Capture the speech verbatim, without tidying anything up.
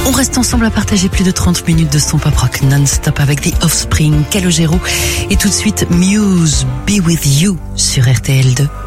On reste ensemble à partager plus de trente minutes de son pop rock non-stop avec The Offspring, Calogero et tout de suite Muse, Be With You sur R T L deux.